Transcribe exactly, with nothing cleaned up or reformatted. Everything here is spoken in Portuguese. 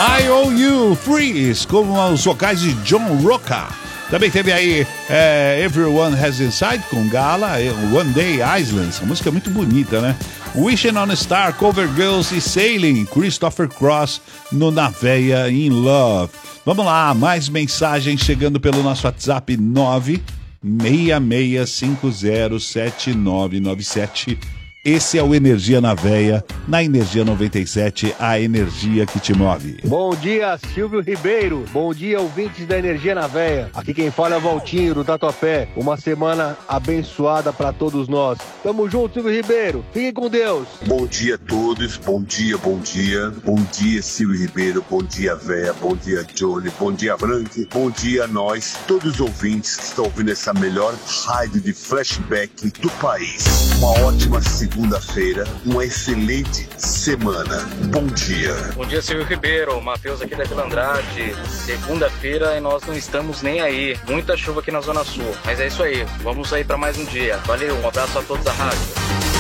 I O U, Freeze, com os vocais de John Rocca. Também teve aí é, Everyone Has Inside com Gala, One Day Island, essa música é muito bonita, né? Wishing on a Star, Cover Girls e Sailing, Christopher Cross no Na Veia in Love. Vamos lá, mais mensagens chegando pelo nosso WhatsApp nove seis seis cinco zero sete nove nove sete. Esse é o Energia na Veia, na Energia noventa e sete, a energia que te move. Bom dia, Silvio Ribeiro. Bom dia, ouvintes da Energia na Veia. Aqui quem fala é o Valtinho, do Tatuapé. Uma semana abençoada para todos nós. Tamo junto, Silvio Ribeiro. Fiquem com Deus. Bom dia a todos. Bom dia, bom dia. Bom dia, Silvio Ribeiro. Bom dia, Veia. Bom dia, Johnny. Bom dia, Frank. Bom dia a nós, todos os ouvintes que estão ouvindo essa melhor rádio de flashback do país. Uma ótima segunda. Segunda-feira, uma excelente semana. Bom dia. Bom dia, Silvio Ribeiro. Matheus aqui da Vila Andrade. Segunda-feira e nós não estamos nem aí. Muita chuva aqui na Zona Sul. Mas é isso aí. Vamos aí para mais um dia. Valeu, um abraço a todos da rádio.